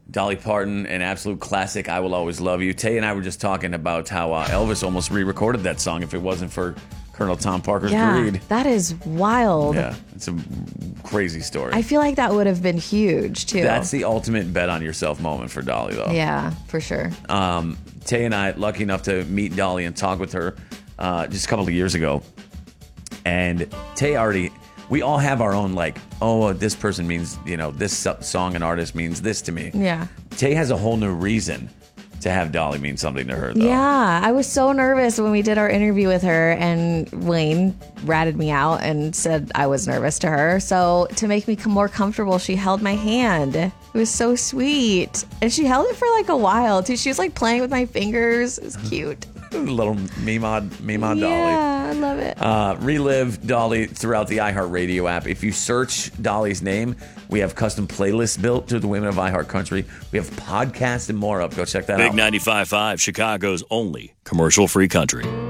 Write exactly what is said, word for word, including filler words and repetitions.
Dolly Parton, an absolute classic, I Will Always Love You. Tay and I were just talking about how uh, Elvis almost re-recorded that song if it wasn't for Colonel Tom Parker's yeah, greed. That is wild. Yeah, it's a crazy story. I feel like that would have been huge, too. That's the ultimate bet on yourself moment for Dolly, though. Yeah, for sure. Um, Tay and I, lucky enough to meet Dolly and talk with her uh, just a couple of years ago. And Tay already... We all have our own, like, oh, this person means, you know, this song and artist means this to me. Yeah. Tay has a whole new reason to have Dolly mean something to her, though. Yeah, I was so nervous when we did our interview with her, and Wayne ratted me out and said I was nervous to her. So to make me more comfortable, she held my hand. It was so sweet. And she held it for like a while, too. She was like playing with my fingers. It was cute. Little Mima, Mima Dolly. Yeah, I love it. Uh, relive Dolly throughout the iHeartRadio app. If you search Dolly's name, we have custom playlists built to the women of iHeart Country. We have podcasts and more up. Go check that Big out. ninety-five point five, Chicago's only commercial-free country.